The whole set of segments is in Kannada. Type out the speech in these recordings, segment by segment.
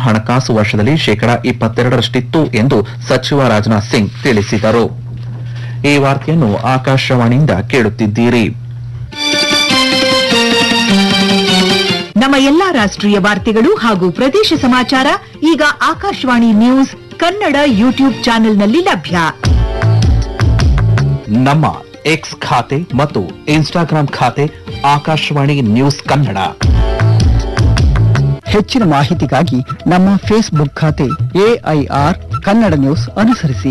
ಹಣಕಾಸು ವರ್ಷದಲ್ಲಿ ಶೇಕಡಾ 22ರಷ್ಟಿತ್ತು ಎಂದು ಸಚಿವ ರಾಜನಾಥ್ ಸಿಂಗ್ ತಿಳಿಸಿದರು. ಈ ವಾರ್ತೆಯನ್ನು ಆಕಾಶವಾಣಿಯಿಂದ ಕೇಳುತ್ತಿದ್ದೀರಿ. ನಮ್ಮ ಎಲ್ಲಾ ರಾಷ್ಟ್ರೀಯ ವಾರ್ತೆಗಳು ಹಾಗೂ ಪ್ರದೇಶ ಸಮಾಚಾರ ಈಗ ಆಕಾಶವಾಣಿ ನ್ಯೂಸ್ ಕನ್ನಡ ಯೂಟ್ಯೂಬ್ ಚಾನೆಲ್ನಲ್ಲಿ ಲಭ್ಯ. ನಮ್ಮ ಎಕ್ಸ್ ಖಾತೆ ಮತ್ತು ಇನ್ಸ್ಟಾಗ್ರಾಂ ಖಾತೆ ಆಕಾಶವಾಣಿ ನ್ಯೂಸ್ ಕನ್ನಡ. ಹೆಚ್ಚಿನ ಮಾಹಿತಿಗಾಗಿ ನಮ್ಮ ಫೇಸ್ಬುಕ್ ಖಾತೆ ಎಐಆರ್ ಕನ್ನಡ ನ್ಯೂಸ್ ಅನುಸರಿಸಿ.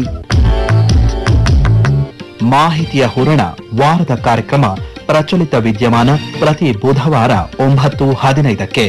ಮಾಹಿತಿಯ ಹೂರಣ ವಾರದ ಕಾರ್ಯಕ್ರಮ ಪ್ರಚಲಿತ ವಿದ್ಯಮಾನ ಪ್ರತಿ ಬುಧವಾರ 9:15ಕ್ಕೆ.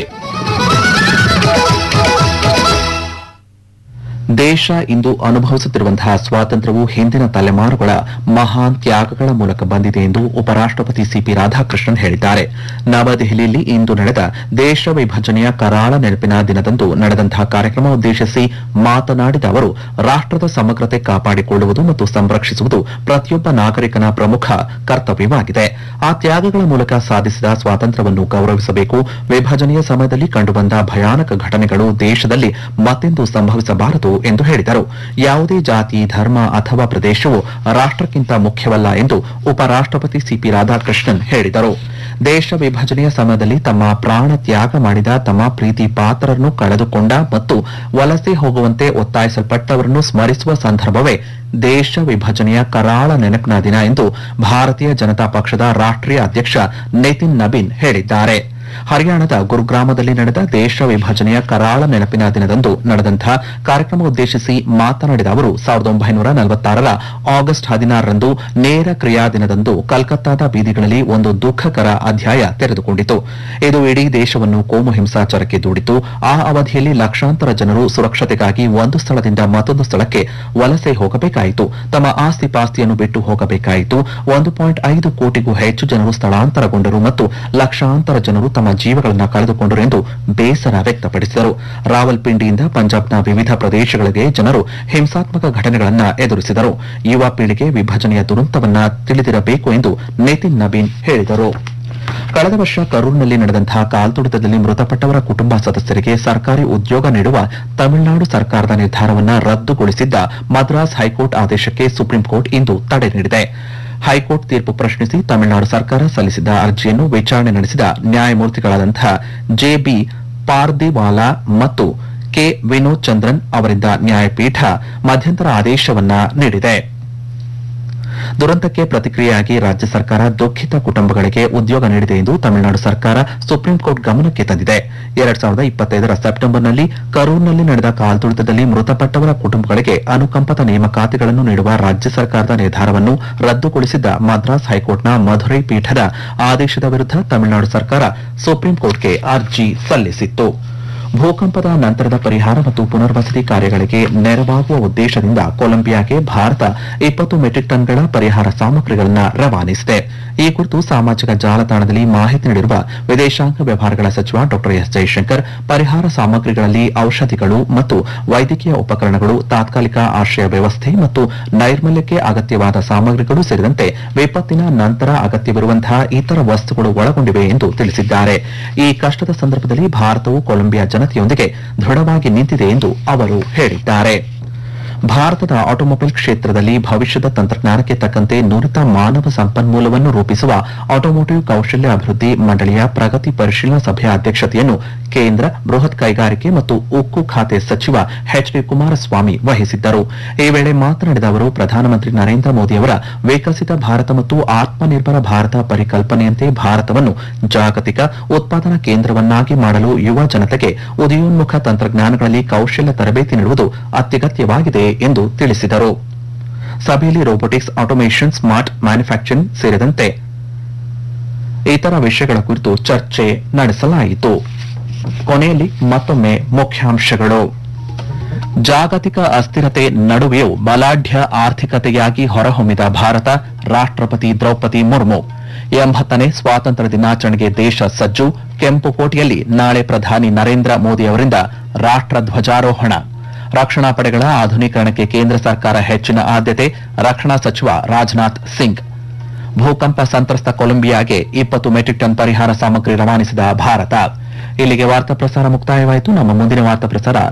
ದೇಶ ಇಂದು ಅನುಭವಿಸುತ್ತಿರುವಂತಹ ಸ್ವಾತಂತ್ರ್ಯವು ಹಿಂದಿನ ತಲೆಮಾರುಗಳ ಮಹಾನ್ ತ್ಯಾಗಗಳ ಮೂಲಕ ಬಂದಿದೆ ಎಂದು ಉಪರಾಷ್ಟಪತಿ ಸಿಪಿ ರಾಧಾಕೃಷ್ಣನ್ ಹೇಳಿದ್ದಾರೆ. ನವದೆಹಲಿಯಲ್ಲಿ ಇಂದು ನಡೆದ ದೇಶ ವಿಭಜನೆಯ ಕರಾಳ ನೆನಪಿನ ದಿನದಂದು ನಡೆದಂತಹ ಕಾರ್ಯಕ್ರಮ ಉದ್ದೇಶಿಸಿ ಮಾತನಾಡಿದ ಅವರು, ರಾಷ್ಟದ ಸಮಗ್ರತೆ ಕಾಪಾಡಿಕೊಳ್ಳುವುದು ಮತ್ತು ಸಂರಕ್ಷಿಸುವುದು ಪ್ರತಿಯೊಬ್ಬ ನಾಗರಿಕನ ಪ್ರಮುಖ ಕರ್ತವ್ಯವಾಗಿದೆ. ಆ ತ್ಯಾಗಗಳ ಮೂಲಕ ಸಾಧಿಸಿದ ಸ್ವಾತಂತ್ರ್ಯವನ್ನು ಗೌರವಿಸಬೇಕು. ವಿಭಜನೆಯ ಸಮಯದಲ್ಲಿ ಕಂಡುಬಂದ ಭಯಾನಕ ಘಟನೆಗಳು ದೇಶದಲ್ಲಿ ಮತ್ತೆಂದೂ ಸಂಭವಿಸಬಾರದು ಎಂದು ಹೇಳಿದರು. ಯಾವುದೇ ಜಾತಿ, ಧರ್ಮ ಅಥವಾ ಪ್ರದೇಶವು ರಾಷ್ಟಕ್ಕಿಂತ ಮುಖ್ಯವಲ್ಲ ಎಂದು ಉಪರಾಷ್ಟಪತಿ ಸಿಪಿ ರಾಧಾಕೃಷ್ಣನ್ ಹೇಳಿದರು. ದೇಶ ವಿಭಜನೆಯ ಸಮಯದಲ್ಲಿ ತಮ್ಮ ಪ್ರಾಣ ತ್ಯಾಗ ಮಾಡಿದ, ತಮ್ಮ ಪ್ರೀತಿ ಪಾತ್ರರನ್ನು ಕಳೆದುಕೊಂಡ ಮತ್ತು ವಲಸೆ ಹೋಗುವಂತೆ ಒತ್ತಾಯಿಸಲ್ಪಟ್ಟವರನ್ನು ಸ್ಮರಿಸುವ ಸಂದರ್ಭವೇ ದೇಶ ವಿಭಜನೆಯ ಕರಾಳ ನೆನಪಿನ ದಿನ ಎಂದು ಭಾರತೀಯ ಜನತಾ ಪಕ್ಷದ ರಾಷ್ಟ್ರೀಯ ಅಧ್ಯಕ್ಷ ನಿತಿನ್ ನಬೀನ್ ಹೇಳಿದ್ದಾರೆ. ಹರಿಯಾಣದ ಗುರುಗ್ರಾಮದಲ್ಲಿ ನಡೆದ ದೇಶ ವಿಭಜನೆಯ ಕರಾಳ ನೆನಪಿನ ದಿನದಂದು ನಡೆದಂತಹ ಕಾರ್ಯಕ್ರಮ ಉದ್ದೇಶಿಸಿ ಮಾತನಾಡಿದ ಅವರು, 1946ರ ಆಗಸ್ಟ್ 16ರಂದು ನೇರ ಕ್ರಿಯಾ ದಿನದಂದು ಕಲ್ಕತ್ತಾದ ಬೀದಿಗಳಲ್ಲಿ ಒಂದು ದುಃಖಕರ ಅಧ್ಯಾಯ ತೆರೆದುಕೊಂಡಿತು. ಇದು ಇಡೀ ದೇಶವನ್ನು ಕೋಮು ಹಿಂಸಾಚಾರಕ್ಕೆ ದೂಡಿತು. ಆ ಅವಧಿಯಲ್ಲಿ ಲಕ್ಷಾಂತರ ಜನರು ಸುರಕ್ಷತೆಗಾಗಿ ಒಂದು ಸ್ಥಳದಿಂದ ಮತ್ತೊಂದು ಸ್ಥಳಕ್ಕೆ ವಲಸೆ ಹೋಗಬೇಕಾಯಿತು. ತಮ್ಮ ಆಸ್ತಿ ಪಾಸ್ತಿಯನ್ನು ಬಿಟ್ಟು ಹೋಗಬೇಕಾಯಿತು. 1.5 ಕೋಟಿಗೂ ಹೆಚ್ಚು ಜನರು ಸ್ಥಳಾಂತರಗೊಂಡರು ಮತ್ತು ಲಕ್ಷಾಂತರ ಜನರು ತಮ್ಮ ಜೀವಗಳನ್ನು ಕಳೆದುಕೊಂಡರು ಎಂದು ಬೇಸರ ವ್ಯಕ್ತಪಡಿಸಿದರು. ರಾವಲ್ಪಿಂಡಿಯಿಂದ ಪಂಜಾಬ್ನ ವಿವಿಧ ಪ್ರದೇಶಗಳಿಗೆ ಜನರು ಹಿಂಸಾತ್ಮಕ ಘಟನೆಗಳನ್ನು ಎದುರಿಸಿದರು. ಯುವ ಪೀಳಿಗೆ ವಿಭಜನೆಯ ದುರಂತವನ್ನು ತಿಳಿದಿರಬೇಕು ಎಂದು ನಿತಿನ್ ನಬೀನ್ ಹೇಳಿದರು. ಕಳೆದ ವರ್ಷ ಕರೂರಿನಲ್ಲಿ ನಡೆದಂತಹ ಕಾಲ್ತುಳಿತದಲ್ಲಿ ಮೃತಪಟ್ಟವರ ಕುಟುಂಬ ಸದಸ್ಯರಿಗೆ ಸರ್ಕಾರಿ ಉದ್ಯೋಗ ನೀಡುವ ತಮಿಳುನಾಡು ಸರ್ಕಾರದ ನಿರ್ಧಾರವನ್ನು ರದ್ದುಗೊಳಿಸಿದ್ದ ಮದ್ರಾಸ್ ಹೈಕೋರ್ಟ್ ಆದೇಶಕ್ಕೆ ಸುಪ್ರೀಂಕೋರ್ಟ್ ಇಂದು ತಡೆ ನೀಡಿದೆ. ಹೈಕೋರ್ಟ್ ತೀರ್ಪು ಪ್ರಶ್ನಿಸಿ ತಮಿಳುನಾಡು ಸರ್ಕಾರ ಸಲ್ಲಿಸಿದ್ದ ಅರ್ಜಿಯನ್ನು ವಿಚಾರಣೆ ನಡೆಸಿದ ನ್ಯಾಯಮೂರ್ತಿಗಳಾದಂತಹ ಜೆಬಿ ಪಾರ್ದಿವಾಲಾ ಮತ್ತು ಕೆ ವಿನೋದ್ ಚಂದ್ರನ್ ಅವರಿದ್ದ ನ್ಯಾಯಪೀಠ ಮಧ್ಯಂತರ ಆದೇಶವನ್ನ ನೀಡಿದೆ. ದುರಂತಕ್ಕೆ ಪ್ರತಿಕ್ರಿಯೆಯಾಗಿ ರಾಜ್ಯ ಸರ್ಕಾರ ದುಃಖಿತ ಕುಟುಂಬಗಳಿಗೆ ಉದ್ಯೋಗ ನೀಡಿದೆ ಎಂದು ತಮಿಳುನಾಡು ಸರ್ಕಾರ ಸುಪ್ರೀಂಕೋರ್ಟ್ ಗಮನಕ್ಕೆ ತಂದಿದೆ. 2025ರ ಸೆಪ್ಟೆಂಬರ್ನಲ್ಲಿ ಕರೂರಿನಲ್ಲಿ ನಡೆದ ಕಾಲ್ತುಳಿತದಲ್ಲಿ ಮೃತಪಟ್ಟವರ ಕುಟುಂಬಗಳಿಗೆ ಅನುಕಂಪದ ನೇಮಕಾತಿಗಳನ್ನು ನೀಡುವ ರಾಜ್ಯ ಸರ್ಕಾರದ ನಿರ್ಧಾರವನ್ನು ರದ್ದುಗೊಳಿಸಿದ್ದ ಮದ್ರಾಸ್ ಹೈಕೋರ್ಟ್ನ ಮಧುರೈ ಪೀಠದ ಆದೇಶದ ವಿರುದ್ಧ ತಮಿಳುನಾಡು ಸರ್ಕಾರ ಸುಪ್ರೀಂಕೋರ್ಟ್ಗೆ ಅರ್ಜಿ ಸಲ್ಲಿಸಿತ್ತು. ಭೂಕಂಪದ ನಂತರದ ಪರಿಹಾರ ಮತ್ತು ಪುನರ್ವಸತಿ ಕಾರ್ಯಗಳಿಗೆ ನೆರವಾಗುವ ಉದ್ದೇಶದಿಂದ ಕೊಲಂಬಿಯಾಗೆ ಭಾರತ 20 ಮೆಟ್ರಿಕ್ ಟನ್ಗಳ ಪರಿಹಾರ ಸಾಮಗ್ರಿಗಳನ್ನು ರವಾನಿಸಿದೆ. ಈ ಕುರಿತು ಸಾಮಾಜಿಕ ಜಾಲತಾಣದಲ್ಲಿ ಮಾಹಿತಿ ನೀಡಿರುವ ವಿದೇಶಾಂಗ ವ್ಯವಹಾರಗಳ ಸಚಿವ ಡಾ ಎಸ್ ಜೈಶಂಕರ್, ಪರಿಹಾರ ಸಾಮಗ್ರಿಗಳಲ್ಲಿ ಔಷಧಿಗಳು ಮತ್ತು ವೈದ್ಯಕೀಯ ಉಪಕರಣಗಳು, ತಾತ್ಕಾಲಿಕ ಆಶ್ರಯ ವ್ಯವಸ್ಥೆ ಮತ್ತು ನೈರ್ಮಲ್ಯಕ್ಕೆ ಅಗತ್ಯವಾದ ಸಾಮಗ್ರಿಗಳು ಸೇರಿದಂತೆ ವಿಪತ್ತಿನ ನಂತರ ಅಗತ್ಯವಿರುವಂತಹ ಇತರ ವಸ್ತುಗಳು ಒಳಗೊಂಡಿವೆ ಎಂದು ತಿಳಿಸಿದ್ದಾರೆ. ಈ ಕಷ್ಟದ ಸಂದರ್ಭದಲ್ಲಿ ಭಾರತವು ಕೊಲಂಬಿಯಾ ಜನತೆಯೊಂದಿಗೆ ದೃಢವಾಗಿ ನಿಂತಿದೆ ಎಂದು ಅವರು ಹೇಳಿದ್ದಾರೆ. ಭಾರತದ ಆಟೋಮೊಬೈಲ್ ಕ್ಷೇತ್ರದಲ್ಲಿ ಭವಿಷ್ಯದ ತಂತ್ರಜ್ಞಾನಕ್ಕೆ ತಕ್ಕಂತೆ ನುರಿತ ಮಾನವ ಸಂಪನ್ಮೂಲವನ್ನು ರೂಪಿಸುವ ಆಟೋಮೋಟಿವ್ ಕೌಶಲ್ಯ ಅಭಿವೃದ್ಧಿ ಮಂಡಳಿಯ ಪ್ರಗತಿ ಪರಿಶೀಲನಾ ಸಭೆಯ ಅಧ್ಯಕ್ಷತೆಯನ್ನು ಕೇಂದ್ರ ಬೃಹತ್ ಕೈಗಾರಿಕೆ ಮತ್ತು ಉಕ್ಕು ಖಾತೆ ಸಚಿವ ಎಚ್ ಡಿ ಕುಮಾರಸ್ವಾಮಿ ವಹಿಸಿದ್ದರು. ಈ ವೇಳೆ ಮಾತನಾಡಿದ ಅವರು, ಪ್ರಧಾನಮಂತ್ರಿ ನರೇಂದ್ರ ಮೋದಿ ಅವರ ವಿಕಸಿತ ಭಾರತ ಮತ್ತು ಆತ್ಮನಿರ್ಭರ ಭಾರತ ಪರಿಕಲ್ಪನೆಯಂತೆ ಭಾರತವನ್ನು ಜಾಗತಿಕ ಉತ್ಪಾದನಾ ಕೇಂದ್ರವನ್ನಾಗಿ ಮಾಡಲು ಯುವ ಜನತೆಗೆ ಉದಯೋನ್ಮುಖ ತಂತ್ರಜ್ಞಾನಗಳಲ್ಲಿ ಕೌಶಲ್ಯ ತರಬೇತಿ ನೀಡುವುದು ಅತ್ಯಗತ್ಯವಾಗಿದೆ ಎಂದು ತಿಳಿಸಿದರು. ಸಭೆಯಲ್ಲಿ ರೋಬೋಟಿಕ್ಸ್, ಆಟೋಮೇಷನ್, ಸ್ಮಾರ್ಟ್ ಮ್ಯಾನುಫ್ಯಾಕ್ಚರಿಂಗ್ ಸೇರಿದಂತೆ ಇತರ ವಿಷಯಗಳ ಕುರಿತು ಚರ್ಚೆ ನಡೆಸಲಾಯಿತು. ಕೊನೆಯಲ್ಲಿ ಮತ್ತೊಮ್ಮೆ ಮುಖ್ಯಾಂಶಗಳು. ಜಾಗತಿಕ ಅಸ್ಥಿರತೆ ನಡುವೆಯೂ ಬಲಾಢ್ಯ ಆರ್ಥಿಕತೆಯಾಗಿ ಹೊರಹೊಮ್ಮಿದ ಭಾರತ, ರಾಷ್ಟ್ರಪತಿ ದ್ರೌಪದಿ ಮುರ್ಮು. 80ನೇ ಸ್ವಾತಂತ್ರ್ಯ ದಿನಾಚರಣೆಗೆ ದೇಶ ಸಜ್ಜು. ಕೆಂಪುಕೋಟೆಯಲ್ಲಿ ನಾಳೆ ಪ್ರಧಾನಿ ನರೇಂದ್ರ ಮೋದಿ ಅವರಿಂದ ರಾಷ್ಟ್ರ ಧ್ವಜಾರೋಹಣ. ರಕ್ಷಣಾ ಪಡೆಗಳ ಆಧುನೀಕರಣಕ್ಕೆ ಕೇಂದ್ರ ಸರ್ಕಾರ ಹೆಚ್ಚಿನ ಆದ್ಯತೆ, ರಕ್ಷಣಾ ಸಚಿವ ರಾಜನಾಥ್ ಸಿಂಗ್. ಭೂಕಂಪ ಸಂತ್ರಸ್ತ ಕೊಲಂಬಿಯಾಗೆ 20 ಮೆಟ್ರಿಕ್ ಟನ್ ಪರಿಹಾರ ಸಾಮಗ್ರಿ ರವಾನಿಸಿದ ಭಾರತ. ಇಲ್ಲಿಗೆ ವಾರ್ತಾ ಪ್ರಸಾರ ಮುಕ್ತಾಯವಾಯಿತು. ನಮ್ಮ ಮುಂದಿನ ವಾರ್ತಾ ಪ್ರಸಾರ